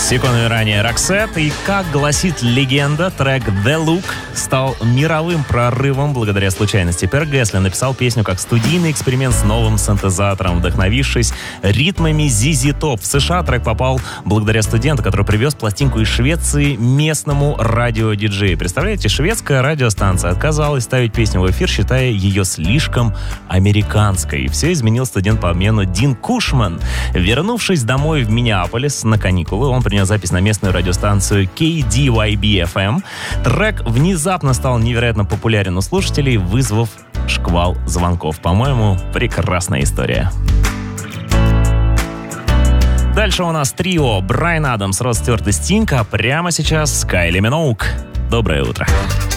Секунду ранее Roxette, и, как гласит легенда, трек «The Look» стал мировым прорывом благодаря случайности. Пер Гэсли написал песню как студийный эксперимент с новым синтезатором, вдохновившись ритмами ZZ Top. В США трек попал благодаря студенту, который привез пластинку из Швеции местному радиодиджею. Представляете, шведская радиостанция отказалась ставить песню в эфир, считая ее слишком американской. И все изменил студент по обмену Дин Кушман. Вернувшись домой в Миннеаполис на каникулы, он принес запись на местную радиостанцию KDYB-FM. Трек внезапно стал невероятно популярен у слушателей, вызвав шквал звонков. По-моему, прекрасная история. Дальше у нас трио Брайан Адамс, Род Стюарт и Стинг, а прямо сейчас Кайли Миноуг. Доброе утро.